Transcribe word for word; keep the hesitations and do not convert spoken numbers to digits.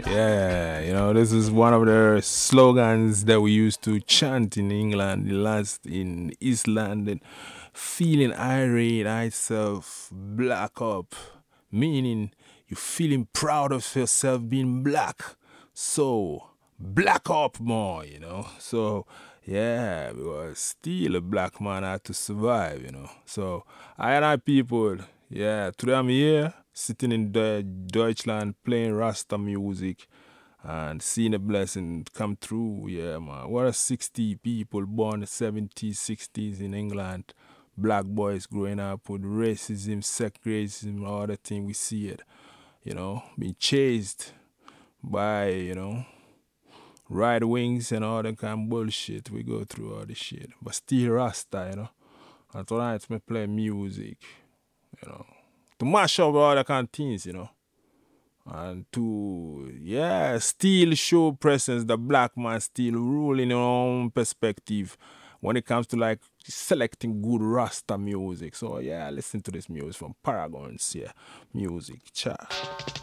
Yeah, you know, this is one of the slogans that we used to chant in England, last in East London. Feeling irate, I self black up, meaning you feeling proud of yourself being black. So black up more, you know. So yeah, because still a black man had to survive, you know. So I and I people, yeah, today I'm here sitting in Deu- Deutschland playing Rasta music and seeing a blessing come through. Yeah, man. What a sixty people born in the seventies, sixties in England. Black boys growing up with racism, sex racism, all the thing we see it, you know, being chased by, you know, right wings and all that kind of bullshit. We go through all this shit. But still Rasta, you know. And tonight me play music, you know. To mash up all the kind of things, you know. And to, yeah, still show presence, the black man still ruling your own perspective when it comes to like selecting good Rasta music. So yeah, listen to this music from Paragons, yeah, music, cha.